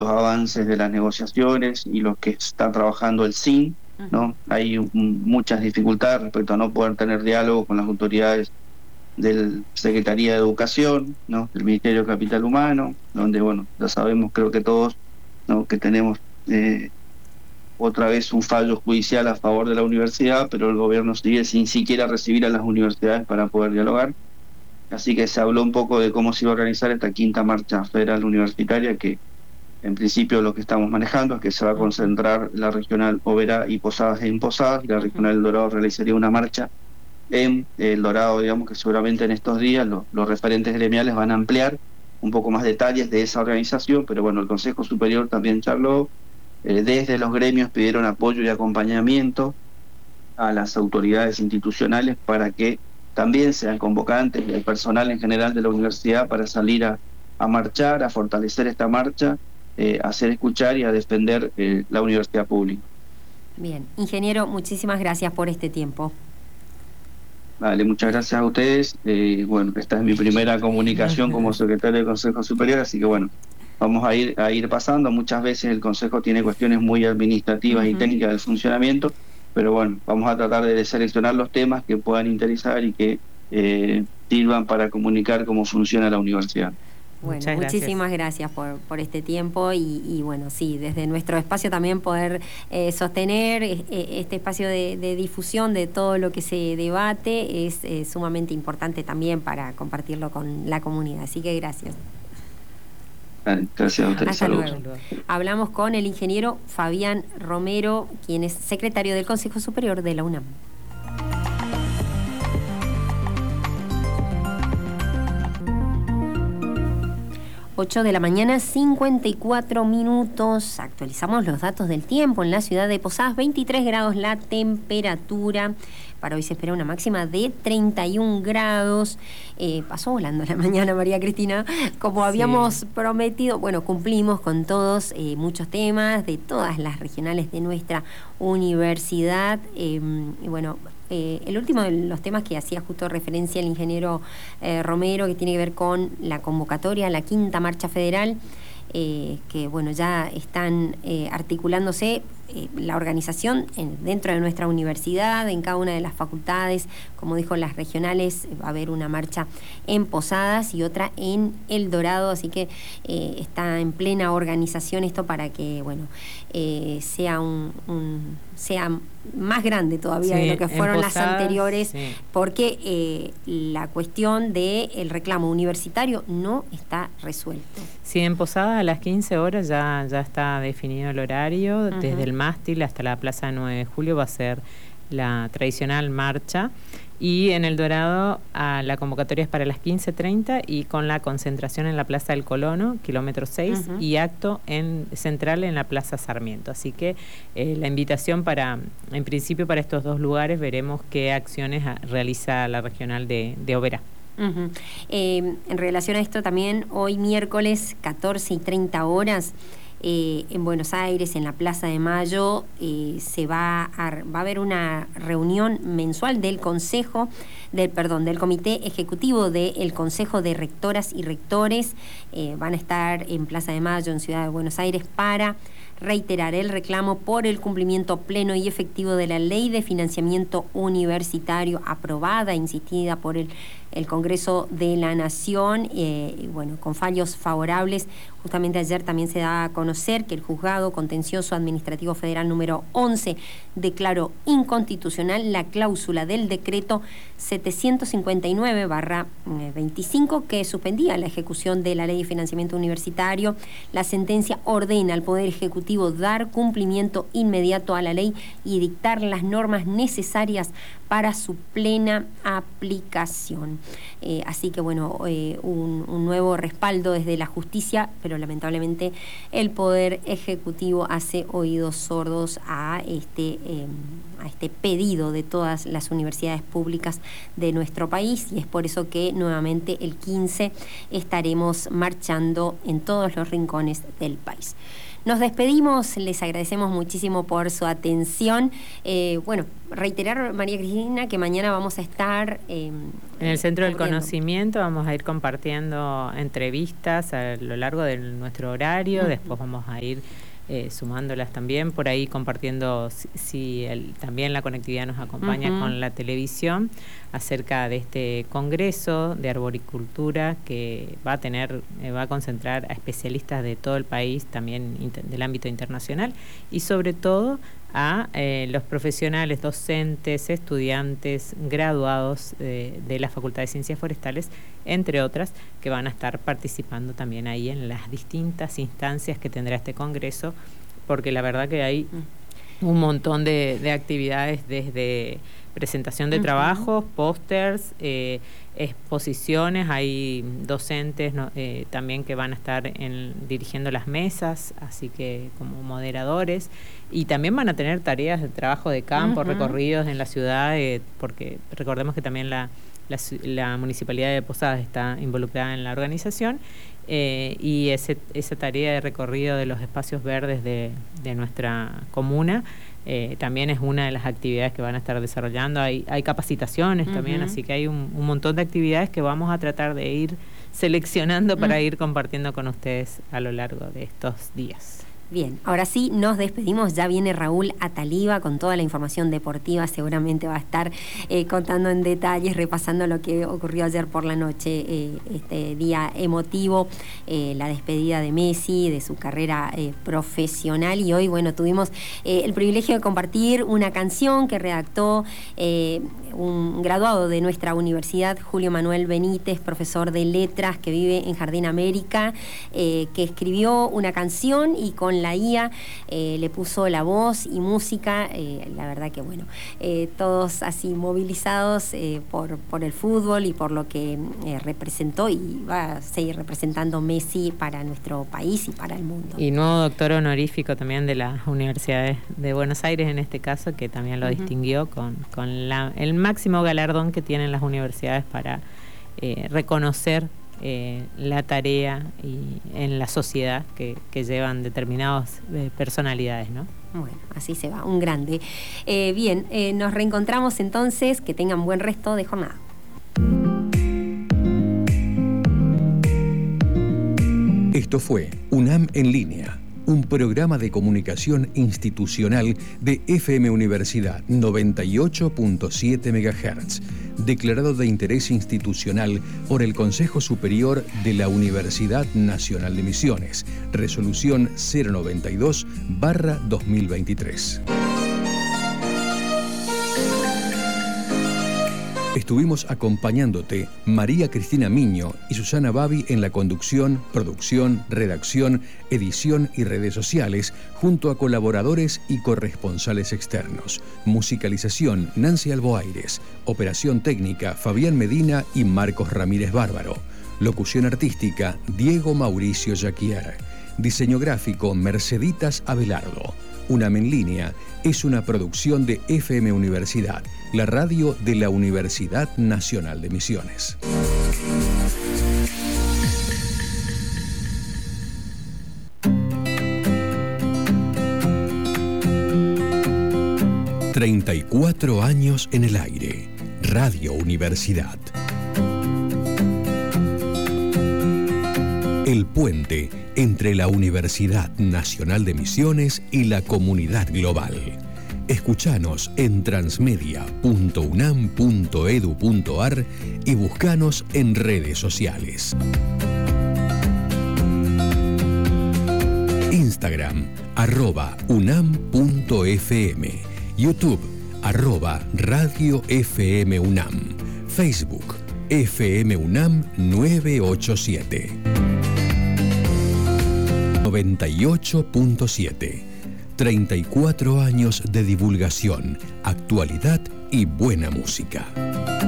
los avances de las negociaciones y los que está trabajando el SIN, ¿no? Hay muchas dificultades respecto a no poder tener diálogo con las autoridades del Secretaría de Educación, ¿no? Del Ministerio de Capital Humano, donde, bueno, ya sabemos, creo que todos, ¿no? Que tenemos otra vez un fallo judicial a favor de la universidad, pero el gobierno sigue sin siquiera recibir a las universidades para poder dialogar. Así que se habló un poco de cómo se iba a organizar esta quinta marcha federal universitaria, que en principio lo que estamos manejando es que se va a concentrar la regional Oberá y Posadas en Posadas, y la regional El Dorado realizaría una marcha en El Dorado. Digamos que seguramente en estos días los referentes gremiales van a ampliar un poco más detalles de esa organización, pero bueno, el Consejo Superior también charló. Desde los gremios pidieron apoyo y acompañamiento a las autoridades institucionales para que también sean convocantes y el personal en general de la universidad para salir a marchar, a fortalecer esta marcha, a hacer escuchar y a defender la universidad pública. Bien, ingeniero, muchísimas gracias por este tiempo. Vale, muchas gracias a ustedes. Bueno, esta es mi primera comunicación como secretario del Consejo Superior, así que bueno, vamos a ir pasando. Muchas veces el Consejo tiene cuestiones muy administrativas y técnicas del funcionamiento, pero bueno, vamos a tratar de seleccionar los temas que puedan interesar y que sirvan para comunicar cómo funciona la universidad. Bueno, muchísimas gracias por este tiempo y bueno, sí, desde nuestro espacio también poder sostener este espacio de difusión de todo lo que se debate es sumamente importante también para compartirlo con la comunidad. Así que gracias. Gracias a ustedes. Hasta luego. Hablamos con el ingeniero Fabián Romero, quien es secretario del Consejo Superior de la UNAM. 8 de la mañana, 54 minutos. Actualizamos los datos del tiempo en la ciudad de Posadas. 23 grados la temperatura. Para hoy se espera una máxima de 31 grados. Pasó volando la mañana, María Cristina. Como habíamos prometido, bueno, cumplimos con todos muchos temas de todas las regionales de nuestra universidad. Y bueno, el último de los temas que hacía justo referencia el ingeniero Romero, que tiene que ver con la convocatoria a la quinta marcha federal, que bueno, ya están articulándose la organización dentro de nuestra universidad, en cada una de las facultades. Como dijo, las regionales, va a haber una marcha en Posadas y otra en El Dorado, así que está en plena organización esto para que, bueno, sea sea más grande todavía de lo que fueron Posadas, las anteriores, porque la cuestión del reclamo universitario no está resuelto. Sí, en Posadas a las 15 horas ya está definido el horario, desde el mástil hasta la Plaza de 9 de Julio va a ser la tradicional marcha, y en El Dorado la convocatoria es para las 15:30 y con la concentración en la Plaza del Colono, kilómetro 6, y acto central en la Plaza Sarmiento. Así que la invitación en principio para estos dos lugares, veremos qué acciones realiza la regional de Oberá. En relación a esto también, hoy miércoles 14:30 horas, en Buenos Aires, en la Plaza de Mayo, va a haber una reunión mensual del del Comité Ejecutivo del Consejo de Rectoras y Rectores. Van a estar en Plaza de Mayo, en Ciudad de Buenos Aires, para reiterar el reclamo por el cumplimiento pleno y efectivo de la Ley de Financiamiento Universitario, aprobada e insistida por el Congreso de la Nación, bueno, con fallos favorables. Justamente ayer también se da a conocer que el Juzgado Contencioso Administrativo Federal número 11 declaró inconstitucional la cláusula del decreto 759/25 que suspendía la ejecución de la Ley de Financiamiento Universitario. La sentencia ordena al Poder Ejecutivo dar cumplimiento inmediato a la ley y dictar las normas necesarias para su plena aplicación. Así que bueno, un nuevo respaldo desde la justicia, pero lamentablemente el Poder Ejecutivo hace oídos sordos a este pedido de todas las universidades públicas de nuestro país, y es por eso que nuevamente el 15 estaremos marchando en todos los rincones del país. Nos despedimos, les agradecemos muchísimo por su atención. Bueno, reiterar, María Cristina, que mañana vamos a estar en el Centro del Conocimiento. Vamos a ir compartiendo entrevistas a lo largo de nuestro horario. Después vamos a ir sumándolas también, por ahí compartiendo también la conectividad nos acompaña con la televisión, acerca de este congreso de arboricultura que va a concentrar a especialistas de todo el país, también del ámbito internacional, y sobre todo a los profesionales, docentes, estudiantes, graduados de la Facultad de Ciencias Forestales, entre otras, que van a estar participando también ahí en las distintas instancias que tendrá este congreso, porque la verdad que hay un montón de actividades, desde presentación de trabajos, pósters, exposiciones, hay docentes también que van a estar dirigiendo las mesas, así que como moderadores, y también van a tener tareas de trabajo de campo, recorridos en la ciudad, porque recordemos que también la Municipalidad de Posadas está involucrada en la organización, y esa tarea de recorrido de los espacios verdes de nuestra comuna también es una de las actividades que van a estar desarrollando. Hay capacitaciones también, así que hay un montón de actividades que vamos a tratar de ir seleccionando para ir compartiendo con ustedes a lo largo de estos días. Bien, ahora sí nos despedimos. Ya viene Raúl Ataliba con toda la información deportiva. Seguramente va a estar contando en detalles, repasando lo que ocurrió ayer por la noche, este día emotivo, la despedida de Messi, de su carrera profesional. Y hoy, bueno, tuvimos el privilegio de compartir una canción que redactó un graduado de nuestra universidad, Julio Manuel Benítez, profesor de letras que vive en Jardín América, que escribió una canción y con la IA le puso la voz y música. La verdad que bueno, todos así movilizados por el fútbol y por lo que representó y va a seguir representando Messi para nuestro país y para el mundo. Y nuevo doctor honorífico también de las universidades de Buenos Aires, en este caso, que también lo distinguió con el máximo galardón que tienen las universidades para reconocer la tarea en la sociedad que llevan determinadas personalidades, ¿no? Bueno, así se va, un grande. Bien, nos reencontramos entonces, que tengan buen resto de jornada. Esto fue UNAM en línea, un programa de comunicación institucional de FM Universidad 98.7 MHz, declarado de interés institucional por el Consejo Superior de la Universidad Nacional de Misiones, resolución 092/2023. Estuvimos acompañándote María Cristina Miño y Susana Babi en la conducción, producción, redacción, edición y redes sociales, junto a colaboradores y corresponsales externos. Musicalización, Nancy Alboaires. Operación técnica, Fabián Medina y Marcos Ramírez Bárbaro. Locución artística, Diego Mauricio Jaquier. Diseño gráfico, Merceditas Abelardo. UNAM en línea es una producción de FM Universidad, la radio de la Universidad Nacional de Misiones. ...34 años en el aire. Radio Universidad. El puente entre la Universidad Nacional de Misiones y la comunidad global. Escuchanos en transmedia.unam.edu.ar y buscanos en redes sociales. Instagram, @unam.fm. YouTube, @Radio FM UNAM. Facebook, FM UNAM 987. 98.7. 34 años de divulgación, actualidad y buena música.